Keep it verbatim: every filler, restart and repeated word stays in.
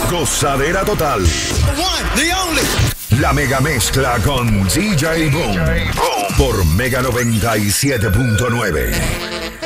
Gozadera total. The one, the only. La mega mezcla con D J Boom. Por Mega noventa y siete punto nueve.